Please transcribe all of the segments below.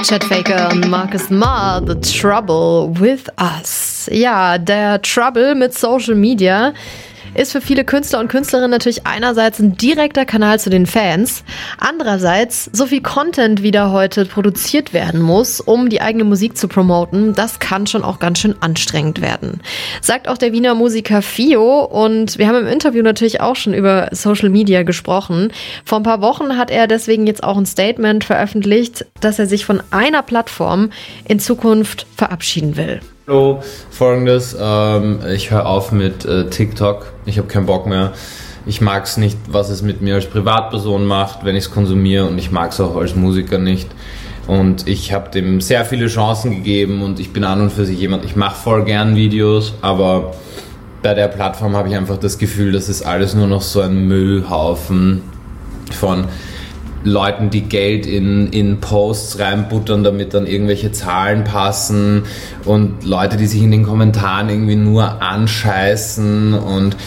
Chet Faker und Marcus Marr, The Trouble with Us. Ja, der Trouble mit Social Media ist für viele Künstler und Künstlerinnen natürlich einerseits ein direkter Kanal zu den Fans, andererseits so viel Content, wie da heute produziert werden muss, um die eigene Musik zu promoten, das kann schon auch ganz schön anstrengend werden. Sagt auch der Wiener Musiker Fio, und wir haben im Interview natürlich auch schon über Social Media gesprochen. Vor ein paar Wochen hat er deswegen jetzt auch ein Statement veröffentlicht, dass er sich von einer Plattform in Zukunft verabschieden will. Hallo, folgendes, ich höre auf mit TikTok, ich habe keinen Bock mehr. Ich mag es nicht, was es mit mir als Privatperson macht, wenn ich es konsumiere, und ich mag es auch als Musiker nicht. Und ich habe dem sehr viele Chancen gegeben und ich bin an und für sich jemand, ich mache voll gern Videos, aber bei der Plattform habe ich einfach das Gefühl, dass es alles nur noch so ein Müllhaufen von Leuten, die Geld in Posts reinbuttern, damit dann irgendwelche Zahlen passen, und Leute, die sich in den Kommentaren irgendwie nur anscheißen, und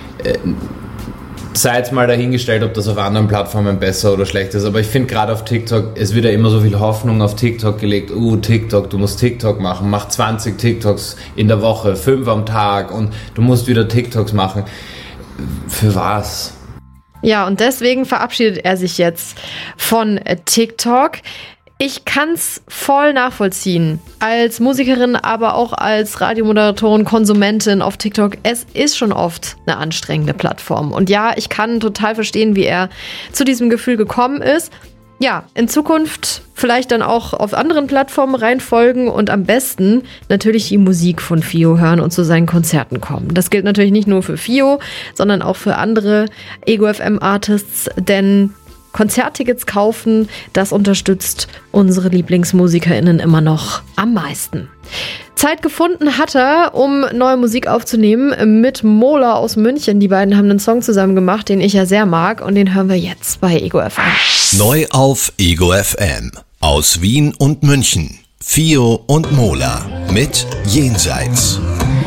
sei jetzt mal dahingestellt, ob das auf anderen Plattformen besser oder schlechter ist, aber ich finde gerade auf TikTok, es wird ja immer so viel Hoffnung auf TikTok gelegt. TikTok, du musst TikTok machen, mach 20 TikToks in der Woche, 5 am Tag, und du musst wieder TikToks machen. Für was? Ja, und deswegen verabschiedet er sich jetzt von TikTok. Ich kann's voll nachvollziehen. Als Musikerin, aber auch als Radiomoderatorin, Konsumentin auf TikTok. Es ist schon oft eine anstrengende Plattform. Und ja, ich kann total verstehen, wie er zu diesem Gefühl gekommen ist. Ja, in Zukunft vielleicht dann auch auf anderen Plattformen reinfolgen und am besten natürlich die Musik von Fio hören und zu seinen Konzerten kommen. Das gilt natürlich nicht nur für Fio, sondern auch für andere Ego FM Artists, denn Konzerttickets kaufen, das unterstützt unsere LieblingsmusikerInnen immer noch am meisten. Zeit gefunden hat er, um neue Musik aufzunehmen mit Mola aus München. Die beiden haben einen Song zusammen gemacht, den ich ja sehr mag, und den hören wir jetzt bei Ego FM. Neu auf Ego FM. Aus Wien und München. Fio und Mola mit Jenseits.